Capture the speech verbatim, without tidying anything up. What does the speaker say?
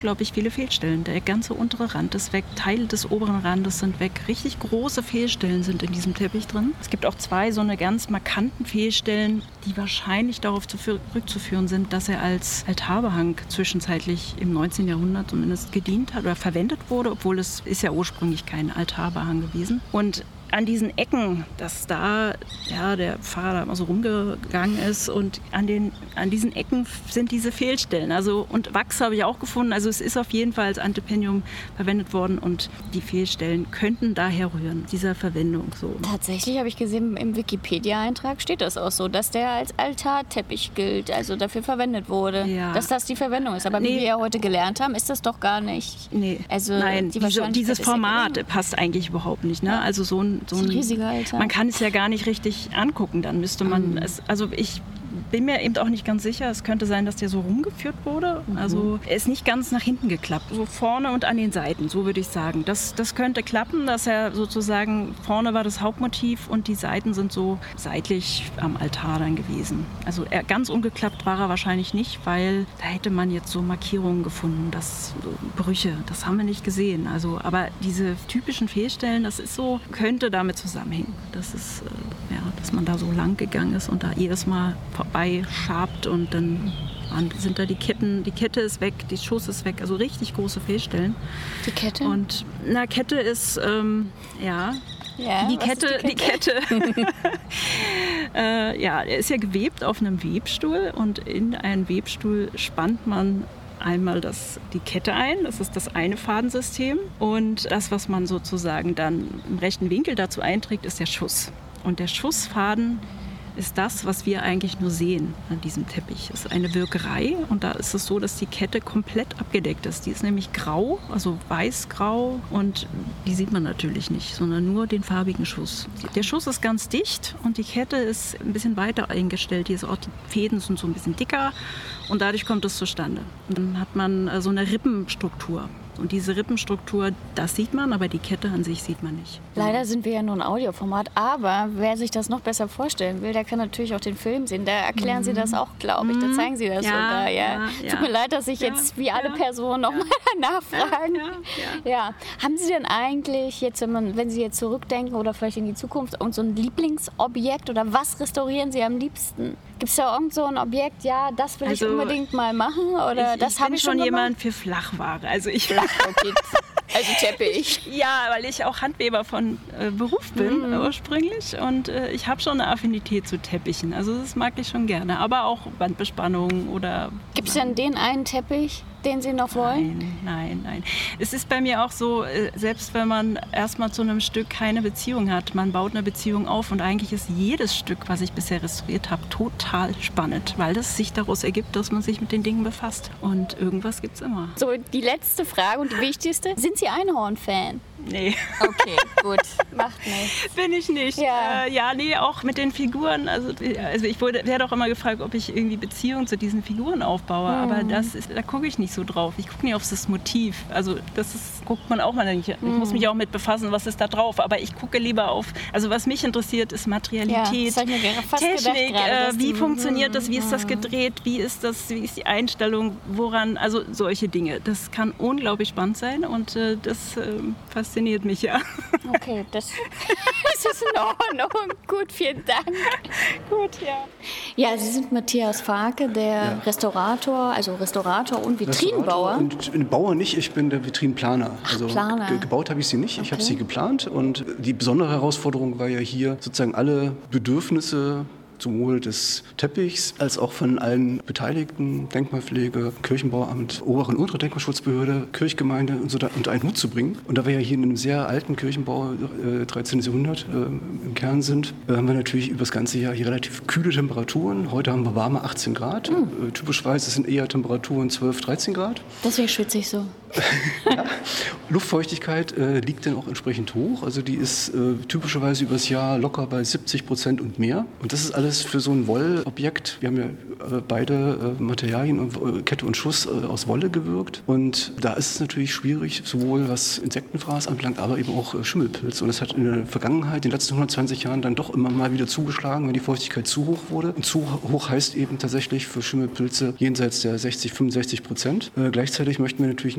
unglaublich viele Fehlstellen. Der ganze untere Rand ist weg, Teile des oberen Randes sind weg. Richtig große Fehlstellen sind in diesem Teppich drin. Es gibt auch zwei so eine ganz markanten Fehlstellen, die wahrscheinlich darauf zurückzuführen sind, dass er als Altarbehang zwischenzeitlich im neunzehnten Jahrhundert zumindest gedient hat oder verwendet wurde, obwohl es ist ja ursprünglich kein Altarbehang gewesen. Und an diesen Ecken, dass da ja, der Pfarrer immer so rumgegangen ist und an, den, an diesen Ecken sind diese Fehlstellen. Also, und Wachs habe ich auch gefunden. Also es ist auf jeden Fall als Antependium verwendet worden und die Fehlstellen könnten daher rühren, dieser Verwendung. So. Tatsächlich habe ich gesehen, im Wikipedia-Eintrag steht das auch so, dass der als Altarteppich gilt, also dafür verwendet wurde. Ja. Dass das die Verwendung ist. Aber nee. Wie wir ja heute gelernt haben, ist das doch gar nicht. Nee. Also Nein, die diese, dieses Format ja passt eigentlich überhaupt nicht. Ne? Ja. Also so ein So ein, ein riesiger Altar. Man kann es ja gar nicht richtig angucken, dann müsste man mhm. es, also ich bin mir eben auch nicht ganz sicher, es könnte sein, dass der so rumgeführt wurde, mhm. also er ist nicht ganz nach hinten geklappt, so vorne und an den Seiten, so würde ich sagen. Das, das könnte klappen, dass er sozusagen, vorne war das Hauptmotiv und die Seiten sind so seitlich am Altar dann gewesen. Also er, ganz umgeklappt war er wahrscheinlich nicht, weil da hätte man jetzt so Markierungen gefunden, dass so Brüche, das haben wir nicht gesehen. Also, aber diese typischen Fehlstellen, das ist so, könnte damit zusammenhängen. Das ist, äh, ja, dass man da so lang gegangen ist und da jedes Mal vorbei schabt und dann sind da die Ketten, die Kette ist weg, die Schuss ist weg, also richtig große Fehlstellen. Die Kette? Und na, Kette ist, ähm, ja, ja die, Kette, die Kette, die Kette, äh, ja, er ist ja gewebt auf einem Webstuhl und in einen Webstuhl spannt man einmal das, die Kette ein, das ist das eine Fadensystem und das, was man sozusagen dann im rechten Winkel dazu einträgt, ist der Schuss. Und der Schussfaden ist das, was wir eigentlich nur sehen an diesem Teppich. Es ist eine Wirkerei und da ist es so, dass die Kette komplett abgedeckt ist. Die ist nämlich grau, also weiß-grau und die sieht man natürlich nicht, sondern nur den farbigen Schuss. Der Schuss ist ganz dicht und die Kette ist ein bisschen weiter eingestellt. Die, ist auch, die Fäden sind so ein bisschen dicker und dadurch kommt es zustande. Und dann hat man so eine Rippenstruktur. Und diese Rippenstruktur, das sieht man, aber die Kette an sich sieht man nicht. Leider sind wir ja nur ein Audioformat, aber wer sich das noch besser vorstellen will, der kann natürlich auch den Film sehen. Da erklären mhm. Sie das auch, glaube ich. Da zeigen Sie das ja, sogar. Ja. Ja, ja. Tut mir leid, dass ich ja, jetzt wie alle ja, Personen nochmal ja. nachfragen. Ja, ja, ja. ja. Haben Sie denn eigentlich, jetzt, wenn, man, wenn Sie jetzt zurückdenken oder vielleicht in die Zukunft, irgend so ein Lieblingsobjekt oder was restaurieren Sie am liebsten? Gibt es da irgend so ein Objekt, ja, das will also, ich unbedingt mal machen? Oder ich, das habe ich schon schon jemand für Flachware. Also ich Flach, okay. Also Teppich. Ja, weil ich auch Handweber von äh, Beruf bin mhm. ursprünglich und äh, ich habe schon eine Affinität zu Teppichen. Also das mag ich schon gerne, aber auch Wandbespannung oder... Gibt es denn den einen Teppich, den Sie noch wollen? Nein, nein, nein. Es ist bei mir auch so, äh, selbst wenn man erstmal zu einem Stück keine Beziehung hat, man baut eine Beziehung auf und eigentlich ist jedes Stück, was ich bisher restauriert habe, total spannend, weil das sich daraus ergibt, dass man sich mit den Dingen befasst. Und irgendwas gibt es immer. So, die letzte Frage und die wichtigste. Sind Sie Einhorn-Fan? Nee. Okay, gut. Macht nichts. Bin ich nicht. Ja, äh, ja nee, auch mit den Figuren. Also, also ich wurde, werde auch immer gefragt, ob ich irgendwie Beziehung zu diesen Figuren aufbaue. Mhm. Aber das ist, da gucke ich nicht so drauf. Ich gucke nicht auf das Motiv. Also das ist, guckt man auch mal nicht. Ich mhm. muss mich auch mit befassen, was ist da drauf. Aber ich gucke lieber auf, also was mich interessiert, ist Materialität, ja, das mir fast Technik, gerade, äh, wie funktioniert das, wie ist das gedreht, wie ist das, wie ist die Einstellung, woran, also solche Dinge. Das kann unglaublich spannend sein und äh, das äh, fasziniert mich, ja. Okay, das, das ist in Ordnung. Gut, vielen Dank. Gut, ja. Ja, Sie sind Matthias Farke, der ja. Restaurator, also Restaurator und Vitrinenbauer. Restaurator und Bauer nicht, ich bin der Vitrinenplaner. Ach, also Planer. Ge- gebaut habe ich sie nicht, okay. ich habe sie geplant und die besondere Herausforderung war ja hier sozusagen alle Bedürfnisse sowohl des Teppichs als auch von allen Beteiligten, Denkmalpflege, Kirchenbauamt, obere und untere Denkmalschutzbehörde, Kirchgemeinde und so da, unter einen Hut zu bringen. Und da wir ja hier in einem sehr alten Kirchenbau, äh, dreizehnten. Jahrhundert äh, im Kern sind, äh, haben wir natürlich über das ganze Jahr hier relativ kühle Temperaturen. Heute haben wir warme achtzehn Grad. Mhm. Äh, typischerweise sind eher Temperaturen zwölf, dreizehn Grad. Deswegen schwitze ich so. Ja. Luftfeuchtigkeit äh, liegt dann auch entsprechend hoch. Also die ist äh, typischerweise übers Jahr locker bei siebzig Prozent und mehr. Und das ist alles für so ein Wollobjekt. Wir haben ja äh, beide äh, Materialien, äh, Kette und Schuss, äh, aus Wolle gewirkt. Und da ist es natürlich schwierig, sowohl was Insektenfraß anbelangt, aber eben auch äh, Schimmelpilz. Und das hat in der Vergangenheit, in den letzten hundertzwanzig Jahren, dann doch immer mal wieder zugeschlagen, wenn die Feuchtigkeit zu hoch wurde. Und zu hoch heißt eben tatsächlich für Schimmelpilze jenseits der sechzig, fünfundsechzig Prozent. Äh, gleichzeitig möchten wir natürlich